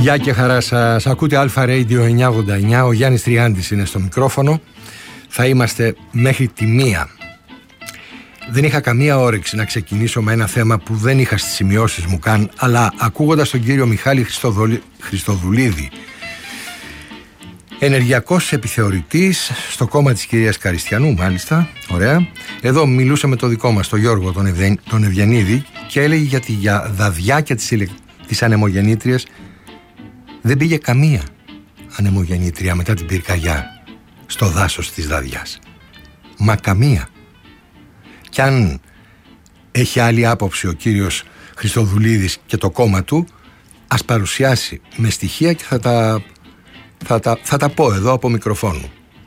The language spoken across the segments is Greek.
Γεια και χαρά σας. Ακούτε Αλφα Radio 989. Ο Γιάννης Τριάντης είναι στο μικρόφωνο. Θα είμαστε μέχρι τη 1. Δεν είχα καμία όρεξη να ξεκινήσω με ένα θέμα που δεν είχα στις σημειώσεις μου καν, αλλά ακούγοντας τον κύριο Μιχάλη Χριστοδουλίδη, ενεργειακός επιθεωρητής στο κόμμα της κυρίας Καριστιανού, μάλιστα, ωραία. Εδώ μιλούσε με το δικό μας, τον Γιώργο, τον Ευγενίδη, και έλεγε για τη δαδιά της ανεμογεννήτριας. Δεν πήγε καμία ανεμογεννήτρια μετά την πυρκαγιά στο δάσος της Δαδιάς. Μα καμία. Κι αν έχει άλλη άποψη ο κύριος Χριστοδουλίδης και το κόμμα του, ας παρουσιάσει με στοιχεία και θα τα πω εδώ από μικροφόνου.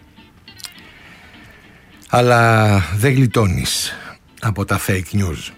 Αλλά δεν γλιτώνεις από τα fake news.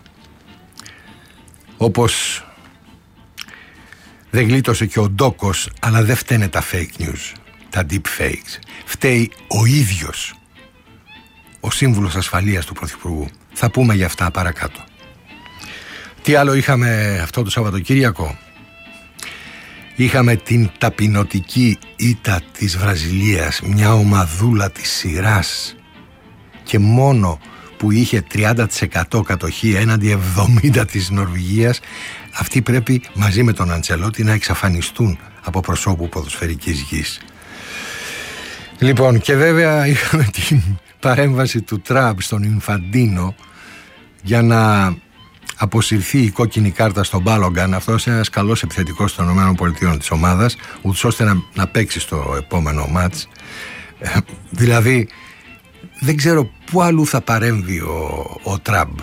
Όπως δεν γλίτωσε και ο Ντόκος, αλλά δεν φταίνε τα fake news, τα deep fakes. Φταίει ο ίδιος ο σύμβουλος ασφαλείας του Πρωθυπουργού. Θα πούμε για αυτά παρακάτω. Τι άλλο είχαμε αυτό το Σαββατοκύριακο? Είχαμε την ταπεινωτική ήττα της Βραζιλίας, μια ομαδούλα της σειράς, και μόνο που είχε 30% κατοχή έναντι 70% της Νορβηγίας, αυτοί πρέπει μαζί με τον Αντσελότη να εξαφανιστούν από προσώπου ποδοσφαιρικής γης. Λοιπόν, και βέβαια είχαμε την παρέμβαση του Τραμπ στον Ινφαντίνο για να αποσυρθεί η κόκκινη κάρτα στον Μπάλογκαν. Αυτός είναι ένας καλός επιθετικός των ΗΠΑ της ομάδας, ούτως ώστε να παίξει στο επόμενο μάτς. Δηλαδή δεν ξέρω πού αλλού θα παρέμβει ο Τραμπ.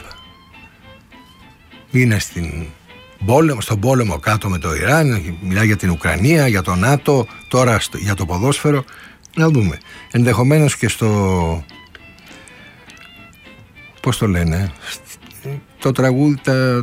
Είναι στον πόλεμο κάτω με το Ιράν, μιλάει για την Ουκρανία, για το ΝΑΤΟ, τώρα για το ποδόσφαιρο. Να δούμε. Ενδεχομένως και πώς το λένε, το τραγούδι,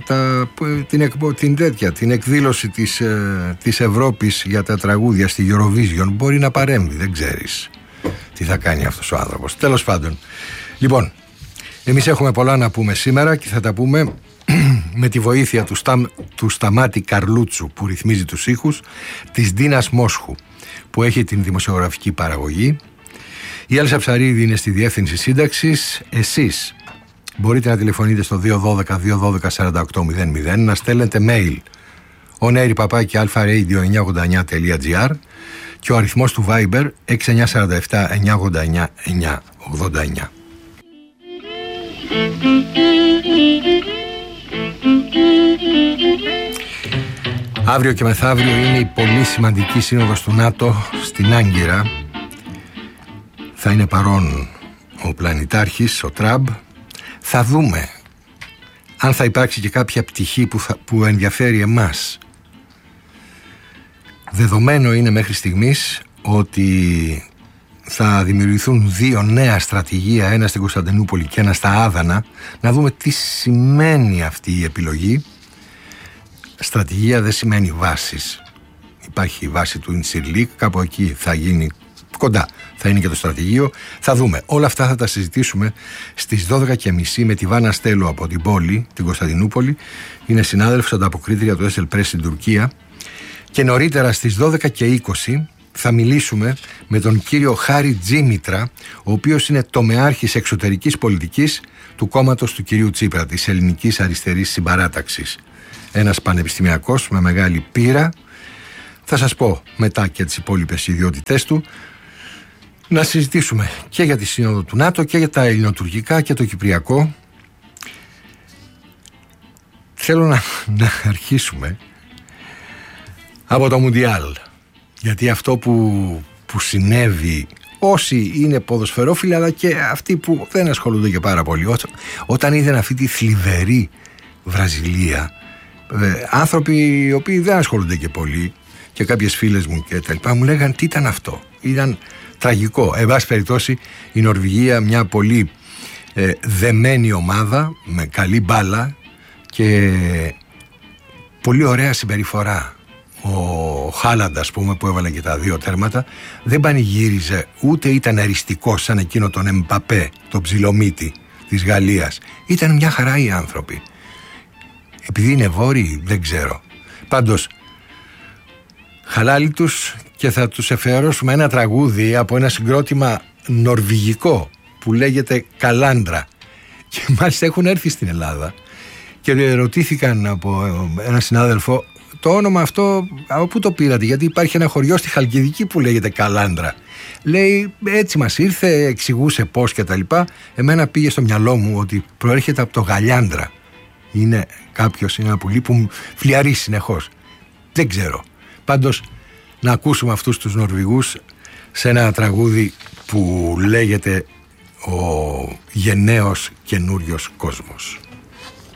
την εκδήλωση της Ευρώπης για τα τραγούδια στη Eurovision μπορεί να παρέμβει. Δεν ξέρεις τι θα κάνει αυτός ο άνθρωπος. Τέλος πάντων, λοιπόν, εμείς έχουμε πολλά να πούμε σήμερα και θα τα πούμε με τη βοήθεια του Σταμάτη Καρλούτσου που ρυθμίζει τους ήχους, της Ντίνας Μόσχου που έχει την δημοσιογραφική παραγωγή. Η Έλσα Ψαρίδη είναι στη διεύθυνση σύνταξης. Εσείς μπορείτε να τηλεφωνείτε στο 212-212-4800, να στέλνετε mail oneiri@alfaradio989.gr και ο αριθμός του Viber 6947-989-989. Αύριο και μεθαύριο είναι η πολύ σημαντική σύνοδος του ΝΑΤΟ στην Άγκυρα. Θα είναι παρόν ο πλανητάρχης, ο Τραμπ. Θα δούμε αν θα υπάρξει και κάποια πτυχή που ενδιαφέρει εμάς. Δεδομένο είναι μέχρι στιγμής ότι θα δημιουργηθούν 2 νέα στρατηγία, ένα στην Κωνσταντινούπολη και ένα στα Άδανα. Να δούμε τι σημαίνει αυτή η επιλογή. Στρατηγία δεν σημαίνει βάσεις. Υπάρχει η βάση του Ινσιρλίκ, κάπου εκεί θα γίνει, κοντά θα είναι και το στρατηγείο. Θα δούμε. Όλα αυτά θα τα συζητήσουμε στις 12.30 με τη Βάνα Στέλο από την πόλη, την Κωνσταντινούπολη. Είναι συνάδελφος ανταποκρίτρια του Esel Press στην Τουρκία. Και νωρίτερα στις 12.20 θα μιλήσουμε με τον κύριο Χάρη Τζίμητρα, ο οποίος είναι τομεάρχης εξωτερικής πολιτικής του κόμματος του κυρίου Τσίπρα, της Ελληνικής Αριστερής Συμπαράταξης. Ένας πανεπιστημιακός με μεγάλη πείρα. Θα σας πω μετά και τις υπόλοιπες ιδιότητές του. Να συζητήσουμε και για τη σύνοδο του ΝΑΤΟ και για τα ελληνοτουρκικά και το κυπριακό. Θέλω να αρχίσουμε από το Μουντιάλ, γιατί αυτό που συνέβη, όσοι είναι ποδοσφαιρόφιλοι αλλά και αυτοί που δεν ασχολούνται και πάρα πολύ, όταν είδαν αυτή τη θλιβερή Βραζιλία, άνθρωποι οι οποίοι δεν ασχολούνται και πολύ και κάποιες φίλες μου και τα λοιπά μου λέγαν τι ήταν αυτό, ήταν τραγικό. Εν πάση περιπτώσει η Νορβηγία, μια πολύ δεμένη ομάδα με καλή μπάλα και πολύ ωραία συμπεριφορά. Ο Χάλαντ, ας πούμε, που έβαλε και τα 2 τέρματα, δεν πανηγύριζε ούτε ήταν αριστικός σαν εκείνο τον Εμπαπέ, τον ψιλομύτη της Γαλλίας. Ήταν μια χαρά οι άνθρωποι. Επειδή είναι βόρειοι, δεν ξέρω. Πάντως, χαλάλι τους και θα τους εφιερώσουμε ένα τραγούδι από ένα συγκρότημα νορβηγικό που λέγεται Καλάντρα, και μάλιστα έχουν έρθει στην Ελλάδα και ρωτήθηκαν από ένα συνάδελφο το όνομα αυτό από πού το πήρατε, γιατί υπάρχει ένα χωριό στη Χαλκιδική που λέγεται Καλάντρα. Λέει έτσι μας ήρθε, εξηγούσε πώς και τα λοιπά. Εμένα πήγε στο μυαλό μου ότι προέρχεται από το Γαλιάντρα. Είναι ένα πουλί που φλιαρεί συνεχώς. Δεν ξέρω. Πάντως να ακούσουμε αυτούς τους Νορβηγούς σε ένα τραγούδι που λέγεται «Ο γενναίος καινούριος κόσμος».